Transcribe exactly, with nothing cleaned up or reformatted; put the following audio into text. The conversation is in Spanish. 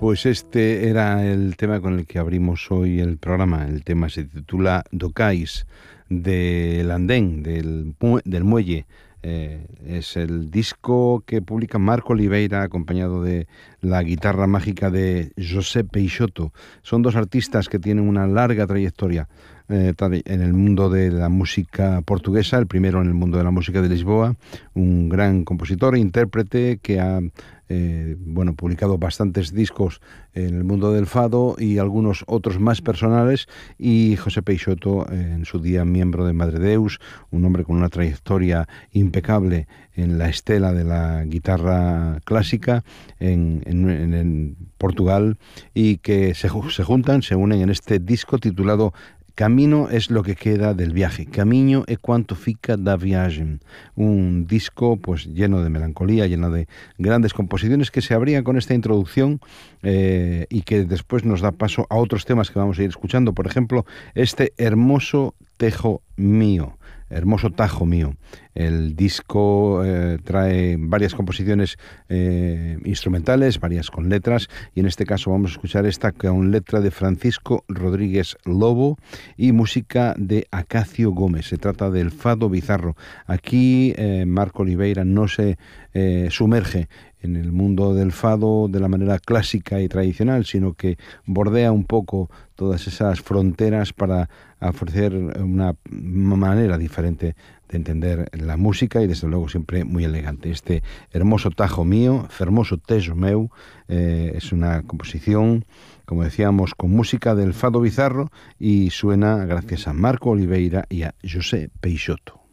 Pues este era el tema con el que abrimos hoy el programa. El tema se titula Do Cais, del andén, del, del muelle. Eh, es el disco que publica Marco Oliveira acompañado de la guitarra mágica de José Peixoto. Son dos artistas que tienen una larga trayectoria eh, en el mundo de la música portuguesa. El primero en el mundo de la música de Lisboa, un gran compositor e intérprete que ha Eh, bueno, publicado bastantes discos en el mundo del fado y algunos otros más personales, y José Peixoto, eh, en su día miembro de Madre Deus, un hombre con una trayectoria impecable en la estela de la guitarra clásica en, en, en, en Portugal, y que se, se juntan, se unen en este disco titulado Camino es lo que queda del viaje. Camiño é quanto fica da viagem. Un disco pues lleno de melancolía, lleno de grandes composiciones que se abrían con esta introducción eh, y que después nos da paso a otros temas que vamos a ir escuchando. Por ejemplo, este hermoso tejo mío. Hermoso tajo mío. El disco eh, trae varias composiciones eh, instrumentales, varias con letras, y en este caso vamos a escuchar esta con letra de Francisco Rodríguez Lobo y música de Acacio Gómez. Se trata del fado bizarro. Aquí eh, Marco Oliveira no se eh, sumerge en el mundo del fado de la manera clásica y tradicional, sino que bordea un poco todas esas fronteras para ofrecer una manera diferente de entender la música, y desde luego siempre muy elegante. Este hermoso tajo mío, hermoso tejo meu, eh, es una composición, como decíamos, con música del fado bizarro, y suena gracias a Marco Oliveira y a José Peixoto.